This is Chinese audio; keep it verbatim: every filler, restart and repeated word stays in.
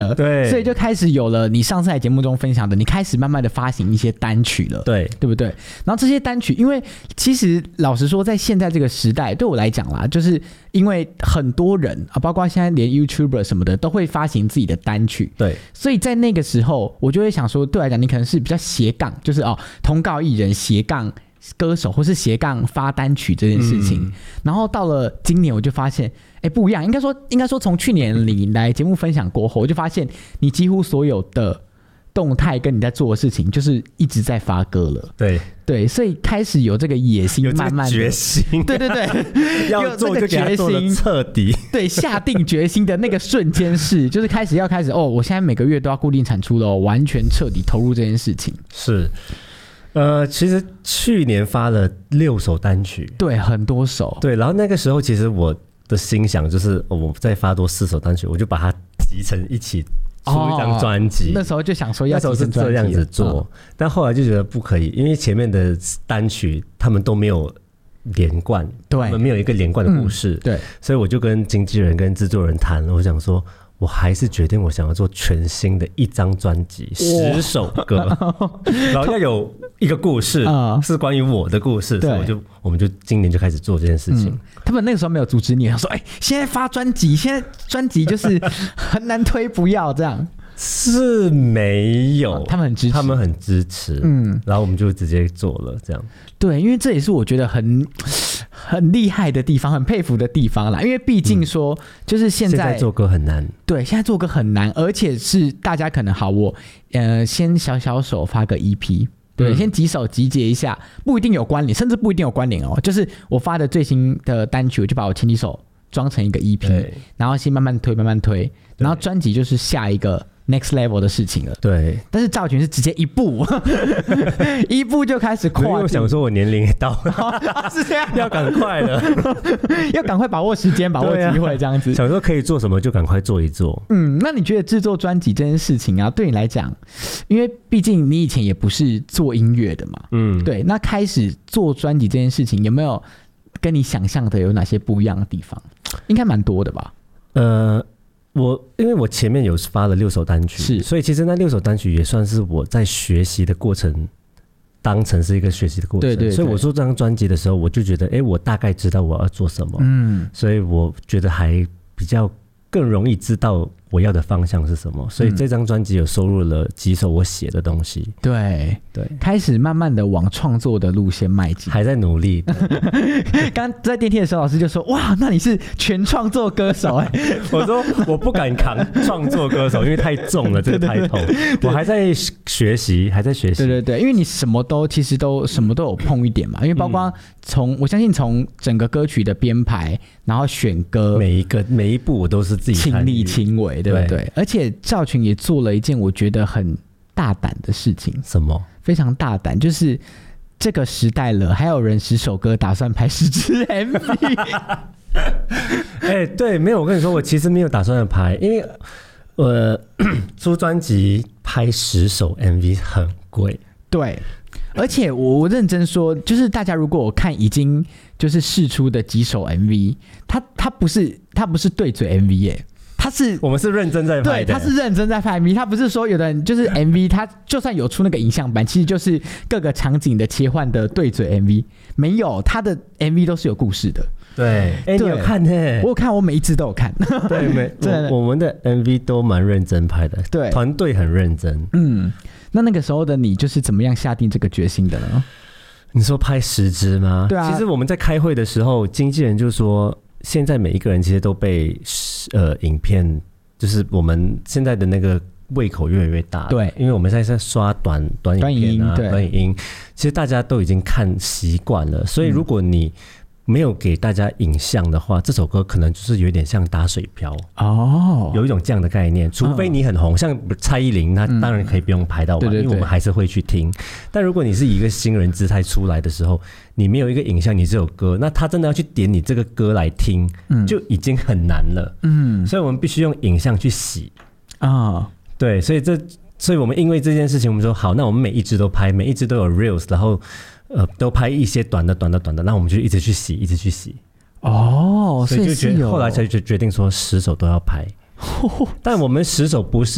对， 所以就开始有了你上次在节目中分享的，你开始慢慢的发行一些单曲了， 对， 对不对？然后这些单曲，因为其实老实说，在现在这个时代，对我来讲啦，就是因为很多人啊，包括现在连 YouTuber 什么的，都会发行自己的单曲， 对， 所以在那个时候，我就会想说，对我来讲，你可能是比较斜杠，就是哦，通告艺人斜杠歌手，或是斜杠发单曲这件事情。嗯、然后到了今年，我就发现。哎，不一样，应该说，应该说，从去年你来节目分享过后，我就发现你几乎所有的动态跟你在做的事情，就是一直在发歌了。 对对，所以开始有这个野心，慢慢的决心， 对对对， 要做就给他做得彻底。 对，下定决心的那个瞬间是，就是开始要开始哦，我现在每个月都要固定产出了、哦，完全彻底投入这件事情。 是。呃，其实去年发了六首单曲， 对，很多首。 对，然后那个时候其实我的心想就是、哦、我再发多四首单曲，我就把它集成一起出一张专辑、 哦。那时候就想说要集成专辑， 那时候是这样子做、嗯，但后来就觉得不可以，因为前面的单曲他们都没有连贯， 对， 他们没有一个连贯的故事、嗯， 对， 所以我就跟经纪人跟制作人谈了，我想说。我还是决定，我想要做全新的一张专辑，十首歌，然后要有一个故事，是关于我的故事，所以我就我们就今年就开始做这件事情。嗯、 他们那个时候没有阻止你，说：“哎、欸，现在发专辑，现在专辑就是很难推，不要这样。” 是没有、哦， 他们很支持， 他们很支持，嗯，然后我们就直接做了这样。 对，因为这也是我觉得很很厉害的地方，很佩服的地方啦。因为毕竟说，嗯、就是现在, 现在做歌很难， 对，现在做歌很难，而且是大家可能好，我呃先小小手发个 E P。对，先几首集结一下，不一定有关联，甚至不一定有关联哦。就是我发的最新的单曲，我就把我前几首装成一个 E P， 然后先慢慢推，慢慢推，然后专辑就是下一个 next level 的事情了。 对， 但是赵群是直接一步一步就开始跨。因为我想说我年龄也到了、 哦、是这样， 要赶快了要赶快把握时间，把握机会，这样子、啊、 想说可以做什么就赶快做一做。 嗯，那你觉得制作专辑这件事情啊，对你来讲，因为毕竟你以前也不是做音乐的嘛，嗯，对，那开始做专辑这件事情有没有跟你想象的有哪些不一样的地方？应该蛮多的吧。 呃我因为我前面有发了六首单曲， 是， 所以其实那六首单曲也算是我在学习的过程，当成是一个学习的过程。 对对对， 所以我做这张专辑的时候，我就觉得，哎，我大概知道我要做什么，嗯，所以我觉得还比较更容易知道我要的方向是什么。所以这张专辑有收录了几首我写的东西。 对对， 开始慢慢的往创作的路线迈进， 还在努力。 刚在电梯的时候，老师就说：“哇，那你是全创作歌手哎、欸！” 我说：“我不敢扛创作歌手，因为太重了这个抬头。我还在学习，还在学习。” 对对对，因为你什么都其实都什么都有碰一点嘛，因为包括从、嗯、我相信从整个歌曲的编排，然后选歌， 每一个每一步我都是自己亲力亲为，对不 对, 对？而且赵群也做了一件我觉得很大胆的事情。 什么？ 非常大胆，就是这个时代了，还有人十首歌打算拍十支 M V。 哎、欸，对，没有，我跟你说，我其实没有打算拍，因为呃，出专辑拍十首 M V 很贵。 对，而且我认真说，就是大家如果我看已经就是释出的几首 M V， 它它不是它不是对嘴 M V 耶、欸。他是我们是认真在拍的， 对，他是认真在拍 M V， 他不是说有的人就是 M V， 他就算有出那个影像版，其实就是各个场景的切换的对嘴 M V， 没有，他的 M V 都是有故事的。 对，哎、欸，你有看呢？ 我有看，我每一支都有看。 对，每我, 我们的 M V 都蛮认真拍的， 对， 团队很认真。 嗯，那那个时候的你就是怎么样下定这个决心的呢？ 你说拍十支吗？ 对啊。 其实我们在开会的时候，经纪人就说。现在每一个人其实都被呃影片，就是我们现在的那个胃口越来越大， 对， 因为我们现在在刷短短影片啊，短影音，其实大家都已经看习惯了，所以如果你没有给大家影像的话，这首歌可能就是有点像打水漂哦，有一种这样的概念。除非你很红，嗯、像蔡依林，那当然可以不用拍到吧、嗯，因为我们还是会去听。但如果你是以一个新人姿态出来的时候，你没有一个影像，你只有歌，那他真的要去点你这个歌来听，嗯、就已经很难了。嗯，所以我们必须用影像去洗啊、哦。对，所以这，所以我们因为这件事情，我们说好，那我们每一支都拍，每一支都有 reels， 然后。呃，都拍一些短的、短的、短的，那我们就一直去洗，一直去洗。 哦， 所以就决后来才决决定说十首都要拍，但我们十首不是。